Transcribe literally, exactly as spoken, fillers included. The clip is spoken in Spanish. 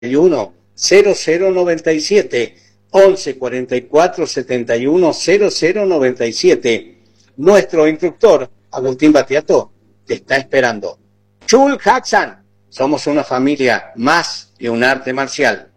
uno cero cero noventa y siete, once cuarenta y cuatro setenta y uno cero cero noventa y siete. Nuestro instructor, Agustín Batiato, te está esperando. Chul Haksan, somos una familia más que un arte marcial.